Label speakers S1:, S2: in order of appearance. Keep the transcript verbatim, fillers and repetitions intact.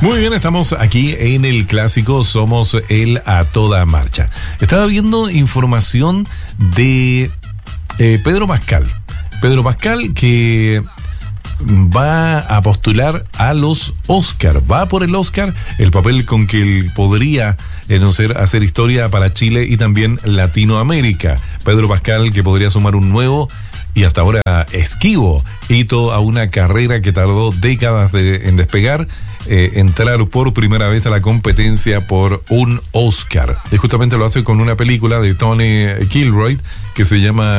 S1: Muy bien, estamos aquí en el clásico Somos el A Toda Marcha. Estaba viendo información de eh, Pedro Pascal. Pedro Pascal que va a postular a los Oscar, va por el Oscar, el papel con que él podría eh, no ser, hacer historia para Chile y también Latinoamérica. Pedro Pascal que podría sumar un nuevo y hasta ahora esquivo hito a una carrera que tardó décadas de, en despegar, eh, entrar por primera vez a la competencia por un Oscar. Y justamente lo hace con una película de Tony Gilroy que se llama